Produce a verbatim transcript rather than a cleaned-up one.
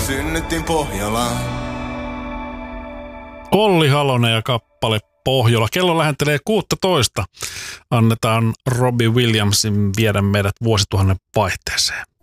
synnyttiin Pohjolaan. Olli Halonen ja kappale Pohjola. Kello lähentelee kuusitoista. Annetaan Robbie Williamsin viedä meidät vuosituhannen vaihteeseen.